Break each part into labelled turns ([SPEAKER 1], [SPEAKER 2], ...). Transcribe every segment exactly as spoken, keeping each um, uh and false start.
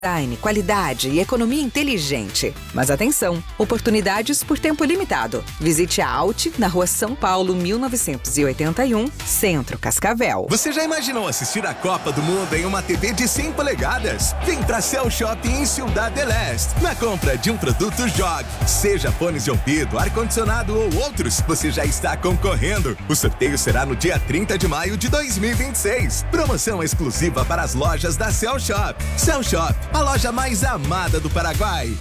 [SPEAKER 1] Design, qualidade e economia inteligente. Mas atenção, oportunidades por tempo limitado. Visite a Alt na Rua São Paulo, mil novecentos e oitenta e um, Centro Cascavel.
[SPEAKER 2] Você já imaginou assistir a Copa do Mundo em uma T V de cem polegadas? Vem pra Cell Shopping em Ciudad del Este. Na compra de um produto Jog, seja fones de ouvido, ar-condicionado ou outros, você já está concorrendo. O sorteio será no dia trinta de maio de dois mil e vinte e seis. Promoção exclusiva para as lojas da Cell Shop. Cell Shop, a loja mais amada do Paraguai.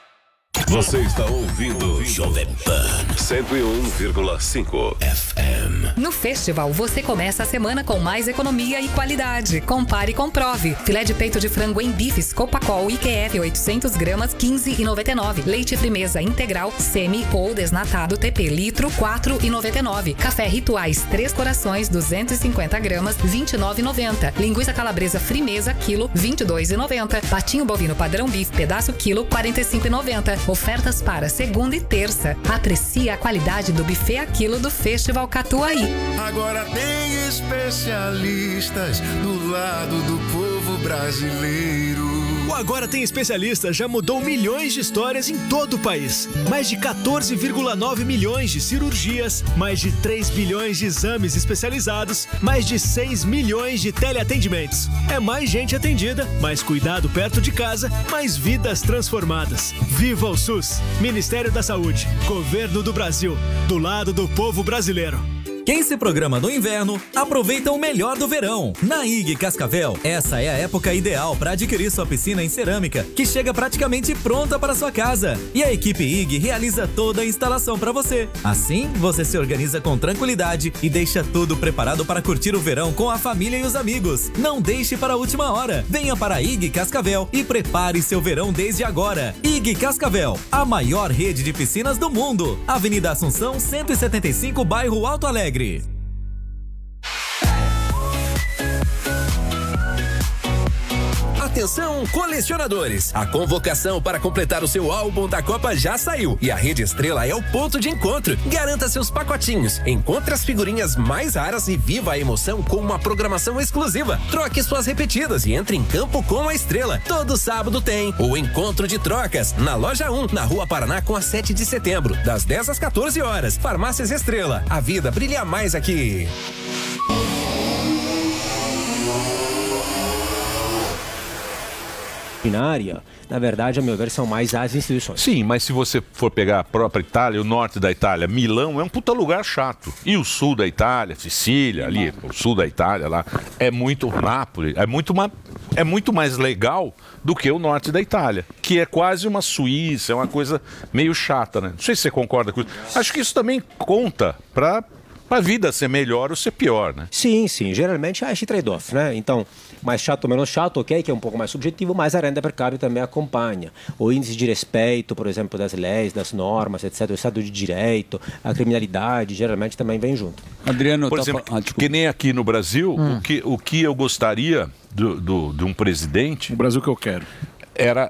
[SPEAKER 3] Você está ouvindo Jovem Pan cento e um vírgula cinco F M.
[SPEAKER 4] No festival, você começa a semana com mais economia e qualidade. Compare e comprove. Filé de peito de frango em bifes Copacol I Q F oitocentos gramas, quinze reais e noventa e nove. Leite Frimeza integral, semi ou desnatado T P litro, quatro reais e noventa e nove. Café Rituais Três Corações, duzentos e cinquenta gramas, vinte e nove reais e noventa. Linguiça Calabresa Frimeza, quilo, vinte e dois reais e noventa. Patinho bovino padrão bife, pedaço quilo, quarenta e cinco reais e noventa. Ofertas para segunda e terça. Aprecie a qualidade do buffet a quilo do Festival Catuaí.
[SPEAKER 5] Agora tem especialistas do lado do povo brasileiro.
[SPEAKER 6] O Agora Tem Especialistas já mudou milhões de histórias em todo o país. Mais de quatorze vírgula nove milhões de cirurgias, mais de três bilhões de exames especializados, mais de seis milhões de teleatendimentos. É mais gente atendida, mais cuidado perto de casa, mais vidas transformadas. Viva o SUS! Ministério da Saúde, Governo do Brasil, do lado do povo brasileiro.
[SPEAKER 7] Quem se programa no inverno, aproveita o melhor do verão. Na I G Cascavel, essa é a época ideal para adquirir sua piscina em cerâmica, que chega praticamente pronta para sua casa. E a equipe I G realiza toda a instalação para você. Assim, você se organiza com tranquilidade e deixa tudo preparado para curtir o verão com a família e os amigos. Não deixe para a última hora. Venha para a I G Cascavel e prepare seu verão desde agora. I G Cascavel, a maior rede de piscinas do mundo. Avenida Assunção, cento e setenta e cinco, bairro Alto Alegre.
[SPEAKER 8] Atenção, colecionadores! A convocação para completar o seu álbum da Copa já saiu e a Rede Estrela é o ponto de encontro. Garanta seus pacotinhos, encontre as figurinhas mais raras e viva a emoção com uma programação exclusiva. Troque suas repetidas e entre em campo com a Estrela. Todo sábado tem o Encontro de Trocas na Loja um, na Rua Paraná com a sete de setembro, das dez às quatorze horas. Farmácias Estrela, a vida brilha mais aqui.
[SPEAKER 9] Na verdade, a meu ver, são mais as instituições.
[SPEAKER 10] Sim, mas se você for pegar a própria Itália, o norte da Itália, Milão é um puta lugar chato. E o sul da Itália, Sicília, ali, o sul da Itália lá, é muito Nápoles, é muito, uma, é muito mais legal do que o norte da Itália, que é quase uma Suíça, é uma coisa meio chata, né? Não sei se você concorda com isso. Acho que isso também conta para a vida ser melhor ou ser pior, né?
[SPEAKER 9] Sim, sim. Geralmente há esse trade-off, né? Então, mais chato ou menos chato, ok, que é um pouco mais subjetivo, mas a renda per capita também acompanha. O índice de respeito, por exemplo, das leis, das normas, etcétera, o estado de direito, a criminalidade, geralmente também vem junto.
[SPEAKER 10] Adriano, por exemplo, ah, que nem aqui no Brasil, hum. o, que, o que eu gostaria do, do, de um presidente...
[SPEAKER 11] O Brasil que eu quero.
[SPEAKER 10] Era,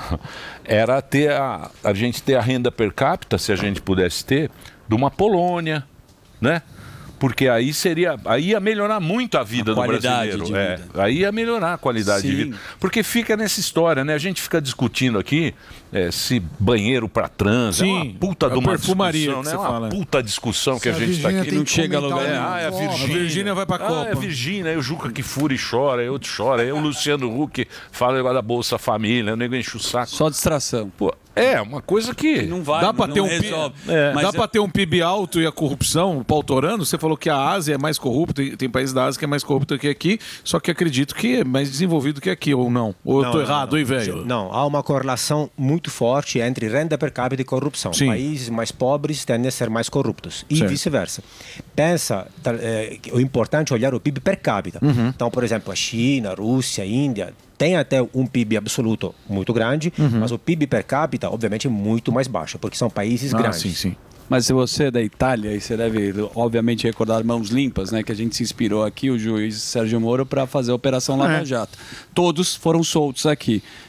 [SPEAKER 10] era ter a, a gente ter a renda per capita, se a gente pudesse ter, de uma Polônia, né? Porque aí seria, aí ia melhorar muito a vida a do brasileiro. De é, vida. Aí ia melhorar a qualidade Sim. de vida. Porque fica nessa história, né? A gente fica discutindo aqui é, se banheiro para trans Sim. é uma puta de uma discussão, né? É uma fala. puta discussão se que a, a gente está aqui.
[SPEAKER 11] Não chega a lugar.
[SPEAKER 10] É, ah, é a Virgínia.
[SPEAKER 11] A Virgínia vai para a Copa.
[SPEAKER 10] Ah, é a Virgínia, aí o Juca que fura e chora, aí outro chora, aí o Luciano Huck fala da Bolsa Família, o nego enche o saco.
[SPEAKER 11] Só distração.
[SPEAKER 10] Pô, é, uma coisa que...
[SPEAKER 11] Não vai, dá para ter, um é. Dá é... ter um P I B alto e a corrupção pautorando. Você falou que a Ásia é mais corrupta, tem países da Ásia que é mais corrupto que aqui, só que acredito que é mais desenvolvido que aqui, ou não? Ou não, eu tô não, errado,
[SPEAKER 9] não,
[SPEAKER 11] hein, velho?
[SPEAKER 9] Não, há uma correlação muito forte entre renda per capita e corrupção. Sim. Países mais pobres tendem a ser mais corruptos e certo. vice-versa. Pensa, é, o importante é olhar o P I B per capita. Uhum. Então, por exemplo, a China, a Rússia, a Índia... tem até um P I B absoluto muito grande, uhum. mas o P I B per capita, obviamente, é muito mais baixo, porque são países ah, grandes.
[SPEAKER 11] Sim, sim. Mas se você é da Itália, e você deve, obviamente, recordar Mãos Limpas, né? Que a gente se inspirou aqui, o juiz Sérgio Moro, para fazer a Operação Lava é. Jato. Todos foram soltos aqui.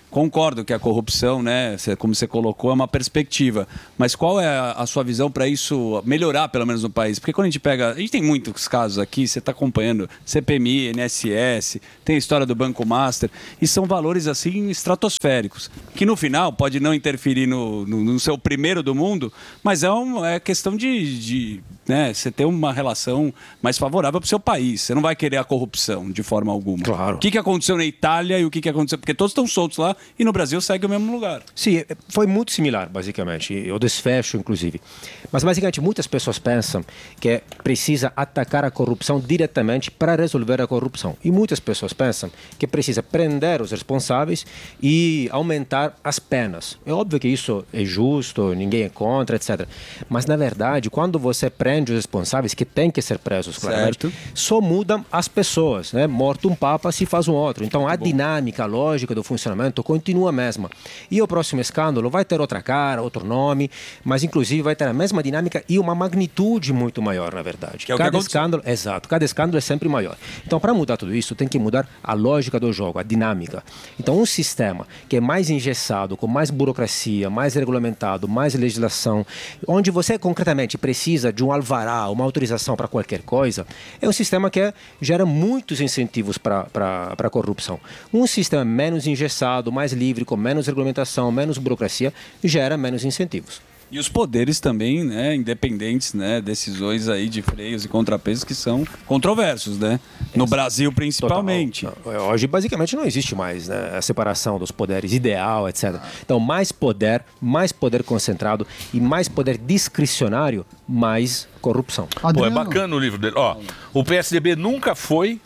[SPEAKER 12] concordo que a corrupção, né, como você colocou, é uma perspectiva. Mas qual é a, a sua visão para isso melhorar, pelo menos no país? Porque quando a gente pega... A gente tem muitos casos aqui, você está acompanhando C P M I, I N S S, tem a história do Banco Master, e são valores assim estratosféricos, que no final pode não interferir no, no, no seu primeiro do mundo, mas é, um, é questão de, de né, você ter uma relação mais favorável para o seu país. Você não vai querer a corrupção de forma alguma.
[SPEAKER 9] Claro.
[SPEAKER 12] O que, que aconteceu na Itália e o que, que aconteceu... Porque todos estão soltos lá e no Brasil segue o mesmo lugar.
[SPEAKER 9] Sim, foi muito similar, basicamente. O desfecho, inclusive. Mas, basicamente, muitas pessoas pensam que precisa atacar a corrupção diretamente para resolver a corrupção. E muitas pessoas pensam que precisa prender os responsáveis e aumentar as penas. É óbvio que isso é justo, ninguém é contra, etcétera. Mas, na verdade, quando você prende os responsáveis, que têm que ser presos, claramente, só mudam as pessoas, né? Morto um papa, se faz um outro. Então, muito a bom. dinâmica, a lógica do funcionamento continua a mesma. E o próximo escândalo vai ter outra cara, outro nome, mas, inclusive, vai ter a mesma dinâmica e uma magnitude muito maior, na verdade.
[SPEAKER 12] Que é o
[SPEAKER 9] cada
[SPEAKER 12] que
[SPEAKER 9] escândalo, exato, cada escândalo é sempre maior. Então, para mudar tudo isso, tem que mudar a lógica do jogo, a dinâmica. Então, um sistema que é mais engessado, com mais burocracia, mais regulamentado, mais legislação, onde você concretamente precisa de um alvará, uma autorização para qualquer coisa, é um sistema que gera muitos incentivos para a corrupção. Um sistema menos engessado, mais livre, com menos regulamentação, menos burocracia, gera menos incentivos.
[SPEAKER 12] E os poderes também, né, independentes, né, decisões aí de freios e contrapesos que são controversos, né? No Esse, Brasil, principalmente.
[SPEAKER 9] Total. Hoje, basicamente, não existe mais, né, a separação dos poderes ideal, etcétera. Então, mais poder, mais poder concentrado e mais poder discricionário, mais corrupção.
[SPEAKER 10] Pô, é bacana o livro dele. Ó, o P S D B nunca foi...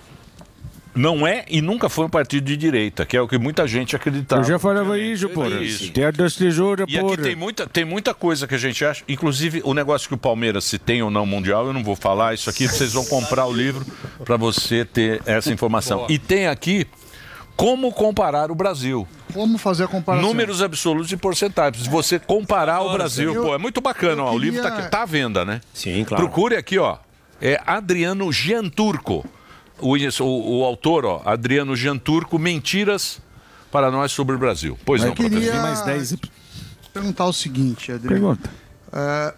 [SPEAKER 10] Não é e nunca foi um partido de direita, que é o que muita gente acreditava.
[SPEAKER 11] Eu já falava isso, pô. Terra das tesouras,
[SPEAKER 10] E aqui tem muita, tem muita coisa que a gente acha, inclusive o negócio que o Palmeiras, se tem ou não mundial, eu não vou falar isso aqui, vocês vão comprar o livro para você ter essa informação. Boa. E tem aqui como comparar o Brasil.
[SPEAKER 13] Como fazer a comparação?
[SPEAKER 10] Números absolutos e porcentagens. Se você comparar o Brasil, pô, é muito bacana. Ó, queria... O livro tá, aqui, tá à venda, né?
[SPEAKER 9] Sim, claro.
[SPEAKER 10] Procure aqui, ó. É Adriano Gianturco. O, o, o autor, ó, Adriano Gianturco, Mentiras para Nós sobre o Brasil. Pois
[SPEAKER 13] Eu
[SPEAKER 10] não,
[SPEAKER 13] queria
[SPEAKER 10] professor.
[SPEAKER 11] mais dez.
[SPEAKER 13] Perguntar o seguinte, Adriano.
[SPEAKER 11] Pergunta.
[SPEAKER 13] Uh,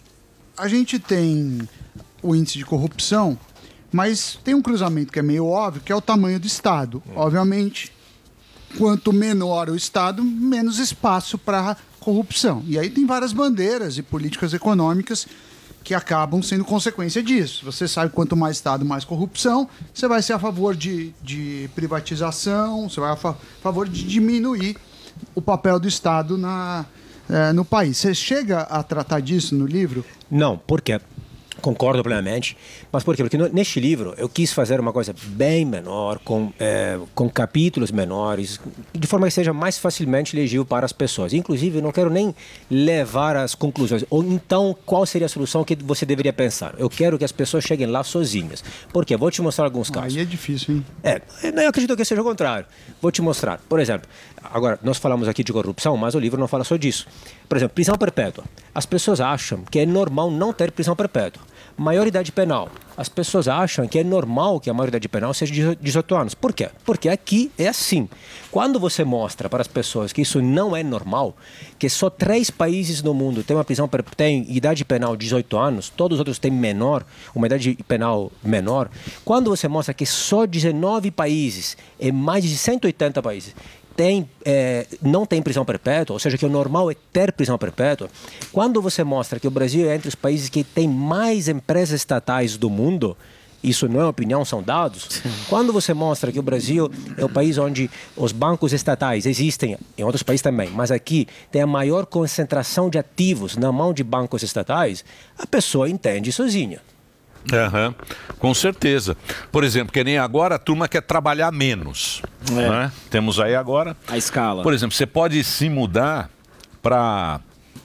[SPEAKER 13] a gente tem o índice de corrupção, mas tem um cruzamento que é meio óbvio, que é o tamanho do Estado. Hum. Obviamente, quanto menor o Estado, menos espaço para corrupção. E aí tem várias bandeiras e políticas econômicas que acabam sendo consequência disso. Você sabe que quanto mais Estado, mais corrupção, você vai ser a favor de, de privatização, você vai a fa- favor de diminuir o papel do Estado na, eh, no país. Você chega a tratar disso no livro?
[SPEAKER 9] Não, por quê? Concordo plenamente, mas por quê? Porque no, neste livro eu quis fazer uma coisa bem menor, com, é, com capítulos menores, de forma que seja mais facilmente legível para as pessoas. Inclusive, eu não quero nem levar às conclusões. Ou então, qual seria a solução que você deveria pensar? Eu quero que as pessoas cheguem lá sozinhas. Por quê? Vou te mostrar alguns casos.
[SPEAKER 13] Aí é difícil, hein?
[SPEAKER 9] É, eu acredito que seja o contrário. Vou te mostrar. Por exemplo, agora, nós falamos aqui de corrupção, mas o livro não fala só disso. Por exemplo, prisão perpétua. As pessoas acham que é normal não ter prisão perpétua. Maioridade penal. As pessoas acham que é normal que a maioridade penal seja de dezoito anos. Por quê? Porque aqui é assim. Quando você mostra para as pessoas que isso não é normal, que só três países no mundo têm uma prisão têm idade penal de dezoito anos, todos os outros têm menor, uma idade penal menor. Quando você mostra que só dezenove países e mais de cento e oitenta países Tem, é, não tem prisão perpétua, ou seja, que o normal é ter prisão perpétua, quando você mostra que o Brasil é entre os países que tem mais empresas estatais do mundo, isso não é opinião, são dados. Quando você mostra que o Brasil é o país onde os bancos estatais existem, em outros países também, mas aqui tem a maior concentração de ativos na mão de bancos estatais, a pessoa entende sozinha.
[SPEAKER 10] Uhum, com certeza. Por exemplo, que nem agora a turma quer trabalhar menos. É. Né? Temos aí agora...
[SPEAKER 12] A escala.
[SPEAKER 10] Por exemplo, você pode se mudar para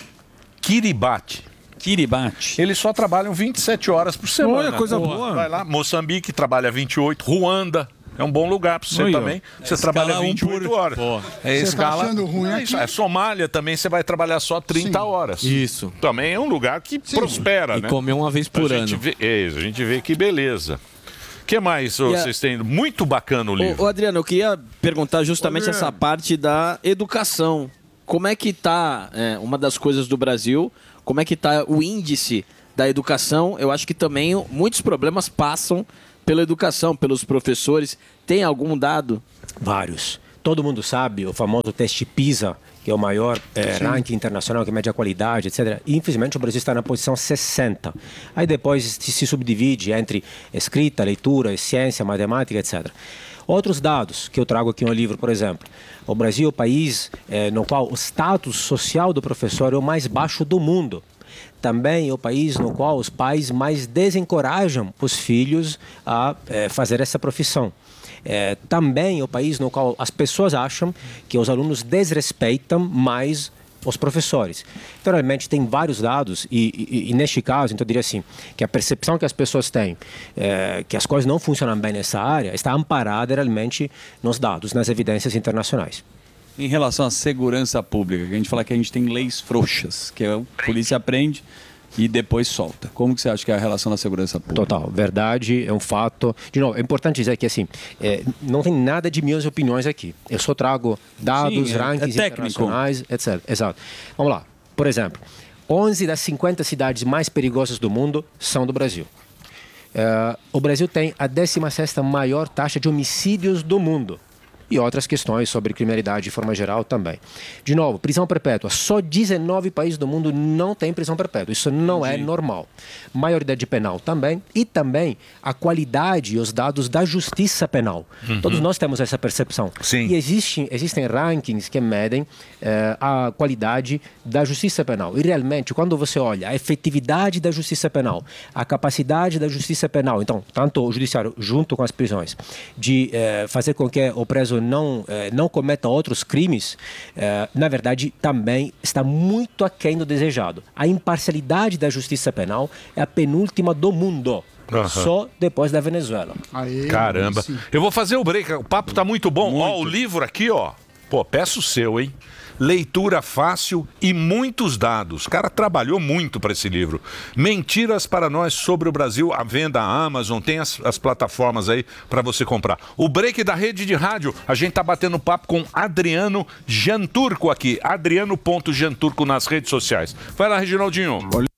[SPEAKER 10] Kiribati.
[SPEAKER 12] Kiribati.
[SPEAKER 10] Eles só trabalham vinte e sete horas por semana.
[SPEAKER 11] Olha, coisa boa. boa.
[SPEAKER 10] Vai lá, Moçambique trabalha vinte e oito, Ruanda... É um bom lugar para você. Oi, também. Você trabalha vinte e oito um por... horas. Pô. É
[SPEAKER 13] você
[SPEAKER 10] escala.
[SPEAKER 13] Tá achando ruim aqui?
[SPEAKER 10] É, Somália também você vai trabalhar só trinta Sim. horas.
[SPEAKER 14] Isso.
[SPEAKER 10] Também é um lugar que Sim. prospera,
[SPEAKER 14] e
[SPEAKER 10] né?
[SPEAKER 14] E comer uma vez por
[SPEAKER 10] a
[SPEAKER 14] ano.
[SPEAKER 10] Gente vê, é, a gente vê que beleza. O que mais
[SPEAKER 14] E a-
[SPEAKER 10] vocês têm? Muito bacana o livro.
[SPEAKER 14] Ô, ô, Adriano, eu queria perguntar justamente
[SPEAKER 10] Adriano.
[SPEAKER 14] essa parte da educação. Como é que está, uma das coisas do Brasil, como é que está o índice da educação? Eu acho que também muitos problemas passam pela educação, pelos professores. Tem algum dado?
[SPEAKER 9] Vários. Todo mundo sabe o famoso teste PISA, que é o maior eh, ranking internacional, que mede a qualidade, etcétera. E, infelizmente, o Brasil está na posição sessenta. Aí depois se, se subdivide entre escrita, leitura, ciência, matemática, etcétera. Outros dados que eu trago aqui no livro, por exemplo. O Brasil é o país eh, no qual o status social do professor é o mais baixo do mundo. Também é o país no qual os pais mais desencorajam os filhos a eh, fazer essa profissão. É, também é o país no qual as pessoas acham que os alunos desrespeitam mais os professores. Então, realmente, tem vários dados e, e, e neste caso, então, eu diria assim, que a percepção que as pessoas têm é, que as coisas não funcionam bem nessa área está amparada realmente nos dados, nas evidências internacionais.
[SPEAKER 12] Em relação à segurança pública, que a gente fala que a gente tem leis frouxas, que a polícia prende e depois solta. Como que você acha que é a relação da segurança pública?
[SPEAKER 9] Total, verdade, é um fato. De novo, é importante dizer que assim, é, não tem nada de minhas opiniões aqui. Eu só trago dados,
[SPEAKER 12] Sim, é-
[SPEAKER 9] rankings
[SPEAKER 12] é técnico.
[SPEAKER 9] internacionais, etcétera. Exato. Vamos lá. Por exemplo, onze das cinquenta cidades mais perigosas do mundo são do Brasil. É, o Brasil tem a décima sexta maior taxa de homicídios do mundo. E outras questões sobre criminalidade de forma geral também. De novo, prisão perpétua. Só dezenove países do mundo não têm prisão perpétua. Isso não é normal. Maioridade penal também. E também a qualidade e os dados da justiça penal.
[SPEAKER 10] Uhum.
[SPEAKER 9] Todos nós temos essa percepção.
[SPEAKER 10] Sim.
[SPEAKER 9] E existem, existem rankings que medem eh, a qualidade da justiça penal. E realmente, quando você olha a efetividade da justiça penal, a capacidade da justiça penal, então, tanto o judiciário junto com as prisões, de eh, fazer com que o preso não, eh, não cometa outros crimes, eh, na verdade, também está muito aquém do desejado. A imparcialidade da justiça penal é a penúltima do mundo.
[SPEAKER 10] Aham.
[SPEAKER 9] Só depois da Venezuela.
[SPEAKER 10] Caramba. Eu vou fazer o break. O papo tá muito bom. Ó, o livro aqui, ó. Pô, peço o seu, hein? Leitura fácil e muitos dados. O cara trabalhou muito para esse livro. Mentiras para nós sobre o Brasil. A venda a Amazon, tem as, as plataformas aí para você comprar. O break da rede de rádio, a gente tá batendo papo com Adriano Janturco aqui. Adriano ponto Janturco nas redes sociais. Vai lá, Reginaldinho.